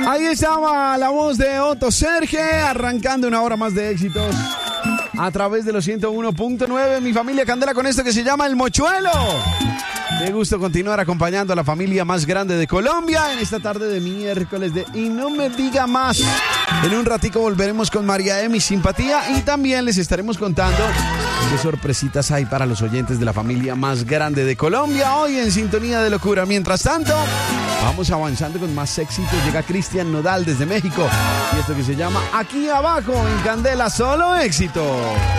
Ahí estaba la voz de Otto Serge, arrancando una hora más de éxitos a través de los 101.9. Mi familia Candela con esto que se llama El Mochuelo. Qué gusto continuar acompañando a la familia más grande de Colombia en esta tarde de miércoles de Y No Me Diga Más. En un ratico volveremos con María Emi Simpatía y también les estaremos contando qué sorpresitas hay para los oyentes de la familia más grande de Colombia hoy en Sintonía de Locura. Mientras tanto, vamos avanzando con más éxitos. Llega Cristian Nodal desde México y esto que se llama Aquí Abajo en Candela, solo éxito.